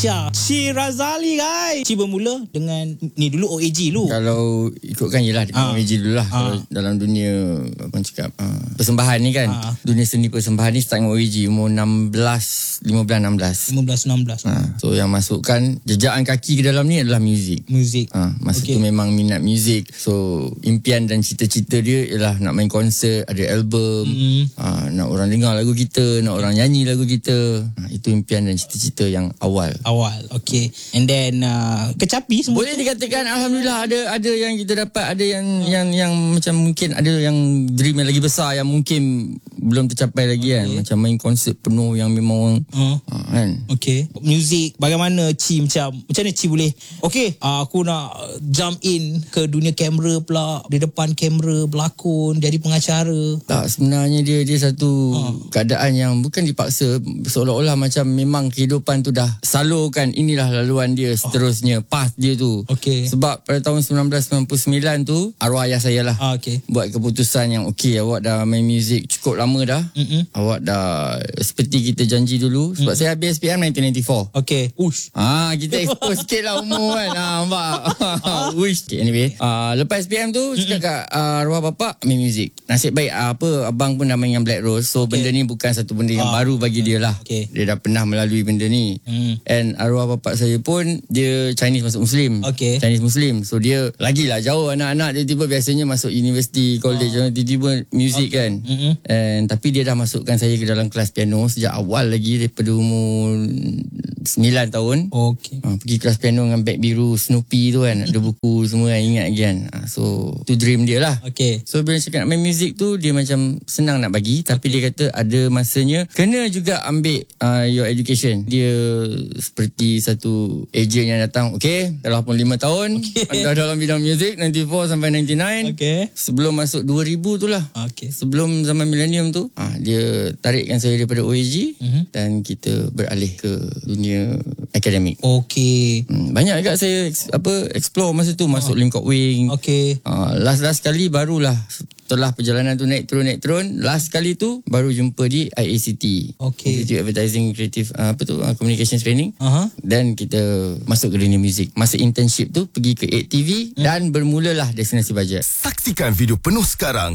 Malaysia. Ci Razali guys. Ci bermula dengan ni dulu OAG dulu. Kalau ikutkan yelah dengan OAG dulu lah. Kalau dalam dunia apa cakap persembahan ni kan. Dunia seni persembahan ni start dengan OAG umur 15-16. So yang masukkan jejakan kaki ke dalam ni adalah muzik. Masa tu memang minat muzik. So impian dan cita-cita dia ialah nak main konsert, ada album, nak orang dengar lagu kita, nak orang nyanyi lagu kita. Itu impian dan cita-cita yang awal. Okay. And then kecapi semua. Boleh dikatakan alhamdulillah ada yang kita dapat, ada yang macam mungkin ada yang dream yang lagi besar yang mungkin belum tercapai lagi kan. Macam main konsert penuh yang memang kan. Okay. Muzik bagaimana Ci macam mana Ci boleh aku nak jump in ke dunia kamera pula, di depan kamera berlakon, jadi pengacara. Tak, sebenarnya dia satu keadaan yang bukan dipaksa, seolah-olah macam memang kehidupan tu dah salurkan, inilah laluan dia seterusnya, path dia tu. Sebab pada tahun 1999 tu arwah ayah saya lah buat keputusan yang awak dah main muzik cukup lama dah. Awak dah seperti kita janji dulu. Sebab saya habis SPM 1994. Kita expose sikit lah umur kan. Nampak. Anyway, lepas SPM tu cakap kat arwah bapak main muzik. Nasib baik abang pun dah main dengan Black Rose. So benda ni bukan satu benda yang baru bagi dia lah. Dia dah pernah melalui benda ni. And arwah bapak saya pun dia Chinese masuk Muslim. Chinese Muslim. So dia lagilah jauh anak-anak dia, tiba biasanya masuk universiti, college, tiba-tiba muzik kan. And tapi dia dah masukkan saya ke dalam kelas piano sejak awal lagi, daripada umur 9 tahun. Pergi kelas piano dengan beg biru Snoopy tu kan. Ada buku semua kan, ingat lagi kan. So tu dream dia lah. So bila cakap nak main muzik tu, dia macam senang nak bagi, tapi dia kata ada masanya kena juga ambil your education. Dia seperti satu agent yang datang, dah 85 tahun, anda dalam bidang muzik 94 sampai 99. Sebelum masuk 2000 tu lah. Sebelum zaman millennium tu, dia tarikkan saya daripada OAG dan kita beralih ke dunia akademik. Banyak juga saya explore masa tu, masuk Lingkop Wing. Last kali barulah setelah perjalanan tu naik turun, last kali tu baru jumpa di IACT, Institute Advertising Creative Communications Training. Dan kita masuk ke dunia muzik. Masa internship tu pergi ke 8TV dan bermulalah Destinasi Bajet. Saksikan video penuh sekarang